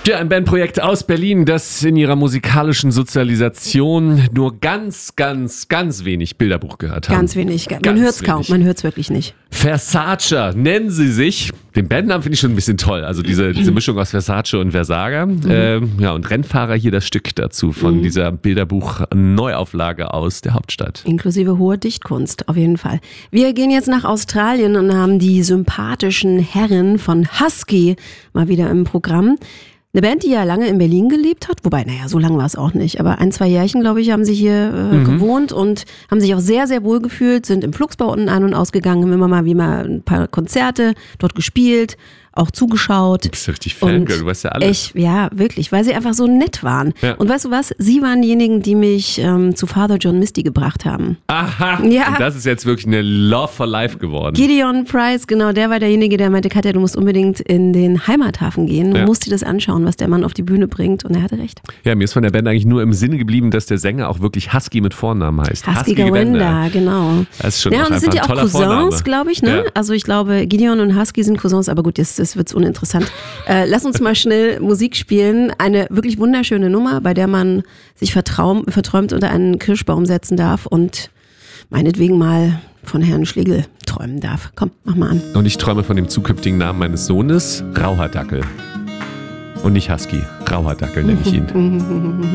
Ja, ein Bandprojekt aus Berlin, das in ihrer musikalischen Sozialisation nur ganz wenig Bilderbuch gehört hat. Ganz wenig. Man hört es kaum, man hört es wirklich nicht. Versace nennen sie sich. Den Bandnamen finde ich schon ein bisschen toll. Also diese Mischung aus Versace und Versager. Und Rennfahrer hier das Stück dazu von dieser Bilderbuch-Neuauflage aus der Hauptstadt. Inklusive hohe Dichtkunst, auf jeden Fall. Wir gehen jetzt nach Australien und haben die sympathischen Herren von Husky mal wieder im Programm. Eine Band, die ja lange in Berlin gelebt hat, wobei, so lange war es auch nicht, aber 1-2 Jährchen, glaube ich, haben sie hier gewohnt und haben sich auch sehr, sehr wohl gefühlt, sind im Flugsbau unten ein- und ausgegangen, haben immer mal ein paar Konzerte dort gespielt, auch zugeschaut. Du bist richtig Fangirl, du weißt ja alles. Ja, wirklich, weil sie einfach so nett waren. Ja. Und weißt du was? Sie waren diejenigen, die mich zu Father John Misty gebracht haben. Aha, ja. Und das ist jetzt wirklich eine Love for Life geworden. Gideon Price, genau, der war derjenige, der meinte, Katja, du musst unbedingt in den Heimathafen gehen. Du musst dir das anschauen, was der Mann auf die Bühne bringt. Und er hatte recht. Ja, mir ist von der Band eigentlich nur im Sinne geblieben, dass der Sänger auch wirklich Husky mit Vornamen heißt. Husky Gawenda, genau. Das ist schon und ein sind ja auch toller Cousins, glaube ich, ne? Ja. Also ich glaube, Gideon und Husky sind Cousins, aber gut, das wird's uninteressant. Lass uns mal schnell Musik spielen. Eine wirklich wunderschöne Nummer, bei der man sich verträumt unter einen Kirschbaum setzen darf und meinetwegen mal von Herrn Schlegel träumen darf. Komm, mach mal an. Und ich träume von dem zukünftigen Namen meines Sohnes, Rauhardackel. Und nicht Husky, Rauhardackel nenne ich ihn.